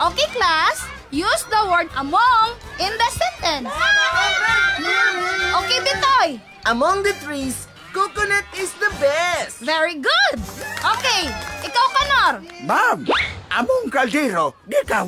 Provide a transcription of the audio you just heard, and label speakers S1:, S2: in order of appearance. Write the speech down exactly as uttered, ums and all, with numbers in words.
S1: Okay, class. Use the word among in the sentence. Okay, Bitoy.
S2: Among the trees, coconut is the best.
S1: Very good. Okay, ikaw, Kanor.
S3: Ma'am, among kaldero, di ka